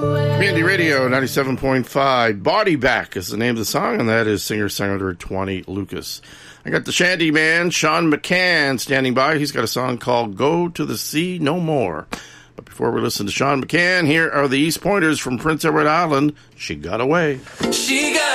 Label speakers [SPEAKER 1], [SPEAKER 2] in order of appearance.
[SPEAKER 1] Community Radio 97.5. Body Back is the name of the song, and that is singer-songwriter Twanny Lucas. I got the Shanty Man, Sean McCann, standing by. He's got a song called Go to the Sea No More. But before we listen to Sean McCann, here are the East Pointers from Prince Edward Island. She Got Away.
[SPEAKER 2] She got